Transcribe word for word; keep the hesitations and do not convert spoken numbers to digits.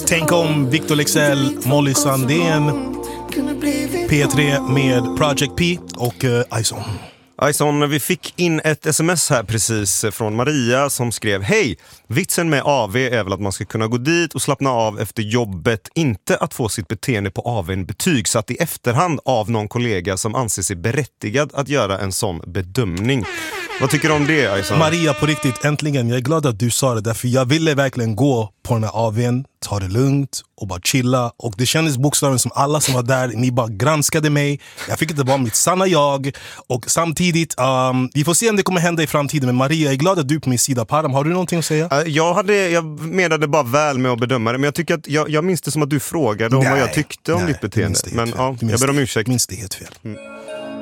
Tänk om, Victor Leksell, Molly Sandén, P tre med Project P och uh, Ison. Ison, vi fick in ett sms här precis från Maria som skrev: hej, vitsen med A V är väl att man ska kunna gå dit och slappna av efter jobbet, inte att få sitt beteende på A V:n betygsatt i efterhand av någon kollega som anser sig berättigad att göra en sån bedömning. Vad tycker du om det, Ison? Maria, på riktigt, äntligen, jag är glad att du sa det där, för jag ville verkligen gå på den här A V:n, ta det lugnt och bara chilla, och det kändes bokstavligen som alla som var där, ni bara granskade mig, jag fick inte vara mitt sanna jag, och samtidigt um, vi får se om det kommer hända i framtiden, men Maria, jag är glad att du är på min sida. Param, har du någonting att säga? Uh, jag, hade, jag menade bara väl med att bedöma det, men jag tycker att jag, jag minns det som att du frågade om nej, vad jag tyckte om nej, ditt beteende, men ja, jag ber om ursäkt. Minns det helt fel. Mm.